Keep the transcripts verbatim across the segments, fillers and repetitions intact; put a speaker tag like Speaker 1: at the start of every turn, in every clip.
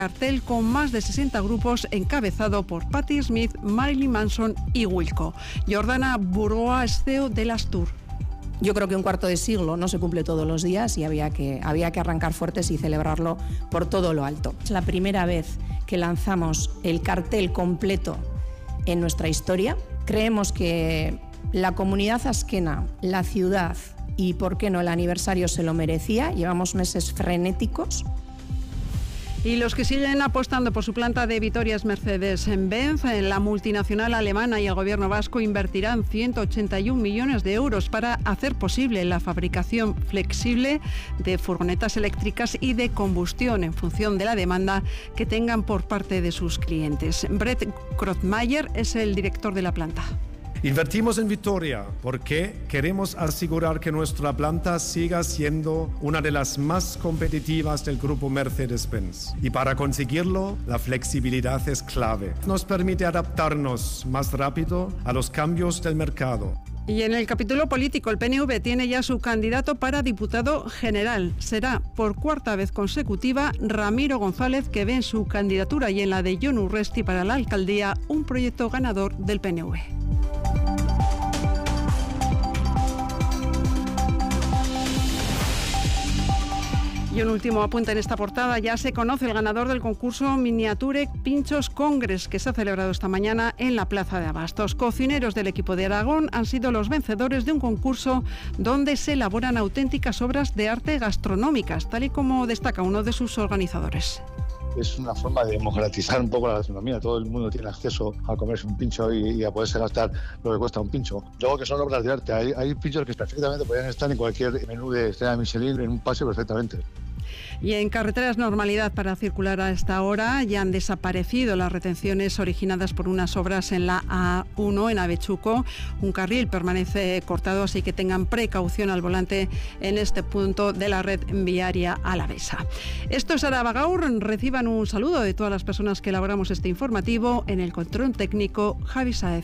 Speaker 1: cartel con más de sesenta grupos encabezado por Patti Smith, Marilyn Manson y Wilco. Jordana Burgoa es C E O de Astur.
Speaker 2: Yo creo que un cuarto de siglo no se cumple todos los días y había que, había que arrancar fuertes y celebrarlo por todo lo alto. Es la primera vez que lanzamos el cartel completo en nuestra historia. Creemos que la comunidad asquena, la ciudad y, por qué no, el aniversario se lo merecía. Llevamos meses frenéticos.
Speaker 1: Y los que siguen apostando por su planta de Vitoria es Mercedes-Benz. La multinacional alemana y el gobierno vasco invertirán ciento ochenta y un millones de euros para hacer posible la fabricación flexible de furgonetas eléctricas y de combustión en función de la demanda que tengan por parte de sus clientes. Brett Grothmayer es el director de la planta.
Speaker 3: Invertimos en Vitoria porque queremos asegurar que nuestra planta siga siendo una de las más competitivas del grupo Mercedes-Benz. Y para conseguirlo, la flexibilidad es clave. Nos permite adaptarnos más rápido a los cambios del mercado.
Speaker 1: Y en el capítulo político, el P N V tiene ya su candidato para diputado general. Será por cuarta vez consecutiva Ramiro González, que ve en su candidatura y en la de Jon Urresti para la alcaldía un proyecto ganador del P N V. Y un último apunte en esta portada. Ya se conoce el ganador del concurso Miniature Pinchos Congress, que se ha celebrado esta mañana en la Plaza de Abastos. Cocineros del equipo de Aragón han sido los vencedores de un concurso donde se elaboran auténticas obras de arte gastronómicas, tal y como destaca uno de sus organizadores.
Speaker 4: Es una forma de democratizar un poco la gastronomía. Todo el mundo tiene acceso a comerse un pincho y, y a poderse gastar lo que cuesta un pincho. Luego que son obras de arte. Hay, hay pinchos que perfectamente podrían estar en cualquier menú de estrella Michelin, en un paseo perfectamente.
Speaker 1: Y en carreteras, normalidad para circular a esta hora. Ya han desaparecido las retenciones originadas por unas obras en la A uno en Avechuco. Un carril permanece cortado, así que tengan precaución al volante en este punto de la red viaria alavesa. Esto es Araba Gaur. Reciban un saludo de todas las personas que elaboramos este informativo. En el control técnico, Javi Sáez.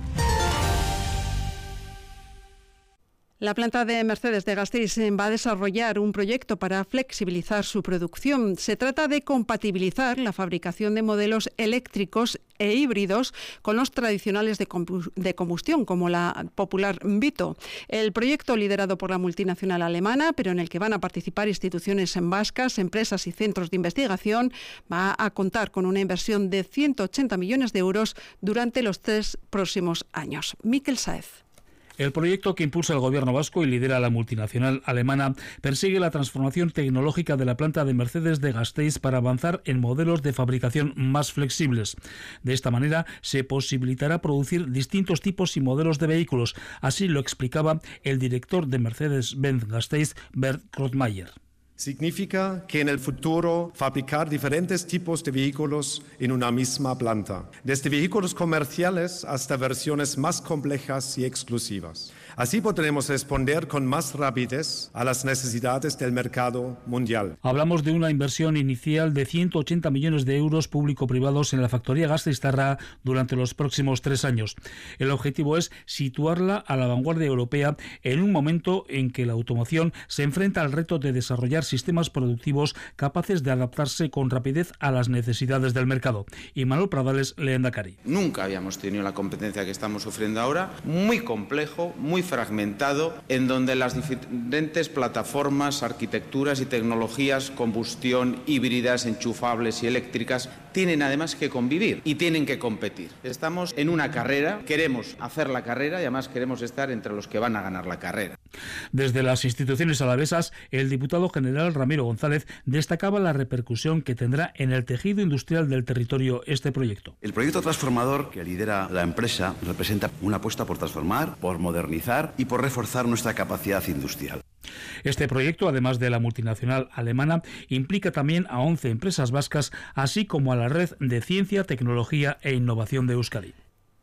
Speaker 1: La planta de Mercedes de Gasteiz va a desarrollar un proyecto para flexibilizar su producción. Se trata de compatibilizar la fabricación de modelos eléctricos e híbridos con los tradicionales de combustión, como la popular Vito. El proyecto, liderado por la multinacional alemana, pero en el que van a participar instituciones vascas, empresas y centros de investigación, va a contar con una inversión de ciento ochenta millones de euros durante los tres próximos años. Mikel Sáez.
Speaker 5: El proyecto que impulsa el gobierno vasco y lidera la multinacional alemana persigue la transformación tecnológica de la planta de Mercedes de Gasteiz para avanzar en modelos de fabricación más flexibles. De esta manera se posibilitará producir distintos tipos y modelos de vehículos. Así lo explicaba el director de Mercedes-Benz Gasteiz, Bert Grothmayer.
Speaker 3: Significa que en el futuro fabricar diferentes tipos de vehículos en una misma planta, desde vehículos comerciales hasta versiones más complejas y exclusivas. Así podremos responder con más rapidez a las necesidades del mercado mundial.
Speaker 5: Hablamos de una inversión inicial de ciento ochenta millones de euros público-privados en la factoría gasteiztarra durante los próximos tres años. El objetivo es situarla a la vanguardia europea en un momento en que la automoción se enfrenta al reto de desarrollar sistemas productivos capaces de adaptarse con rapidez a las necesidades del mercado. Y Manuel Pradales, Lehendakari.
Speaker 6: Nunca habíamos tenido la competencia que estamos sufriendo ahora, muy complejo, muy fragmentado, en donde las diferentes plataformas, arquitecturas y tecnologías, combustión, híbridas, enchufables y eléctricas, tienen además que convivir y tienen que competir. Estamos en una carrera, queremos hacer la carrera y además queremos estar entre los que van a ganar la carrera.
Speaker 5: Desde las instituciones alavesas, el diputado general Ramiro González destacaba la repercusión que tendrá en el tejido industrial del territorio este proyecto.
Speaker 7: El proyecto transformador que lidera la empresa representa una apuesta por transformar, por modernizar y por reforzar nuestra capacidad industrial.
Speaker 5: Este proyecto, además de la multinacional alemana, implica también a once empresas vascas, así como a la red de ciencia, tecnología e innovación de Euskadi.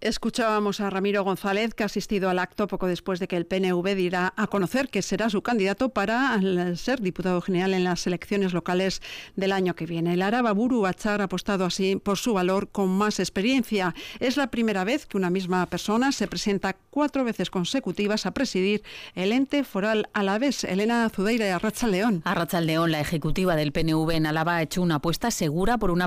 Speaker 1: Escuchábamos a Ramiro González, que ha asistido al acto poco después de que el P N V diera a conocer que será su candidato para ser diputado general en las elecciones locales del año que viene. El Araba Buru Batzar ha apostado así por su valor con más experiencia. Es la primera vez que una misma persona se presenta cuatro veces consecutivas a presidir el ente foral alavés. Elena Zudeira y Arratsaldeon.
Speaker 8: Arratsaldeon, la ejecutiva del P N V en Álava ha hecho una apuesta segura por una